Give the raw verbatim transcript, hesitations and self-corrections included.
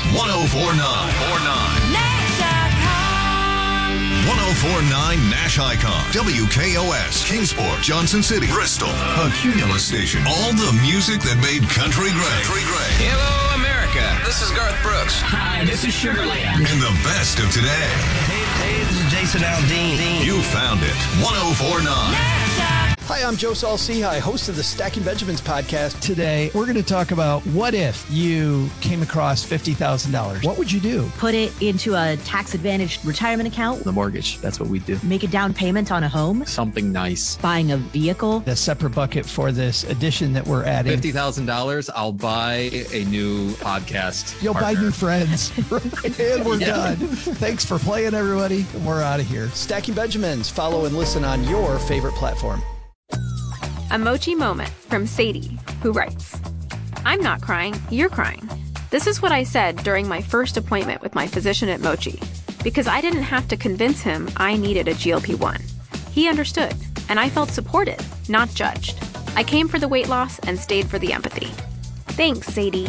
one oh four point nine. one oh four point nine Nash Icon. W K O S, Kingsport, Johnson City, Bristol. A Cumulus station. All the music that made country great. Country great. Hello, America. This is Garth Brooks. Hi, this is Sugarland. And the best of today. Hey, hey, this is Jason Aldean. You found it. one oh four point nine. Hi, I'm Joe Saul-Sehy, host of the Stacking Benjamins podcast. Today, we're going to talk about what if you came across fifty thousand dollars? What would you do? Put it into a tax-advantaged retirement account. The mortgage, that's what we do. Make a down payment on a home. Something nice. Buying a vehicle. A separate bucket for this addition that we're adding. fifty thousand dollars, I'll buy a new podcast You'll partner. buy new friends. And we're Yeah. done. Thanks for playing, everybody. We're out of here. Stacking Benjamins. Follow and listen on your favorite platform. A Mochi moment from Sadie, who writes, I'm not crying, you're crying. This is what I said during my first appointment with my physician at Mochi, because I didn't have to convince him I needed a G L P one. He understood, and I felt supported, not judged. I came for the weight loss and stayed for the empathy. Thanks, Sadie.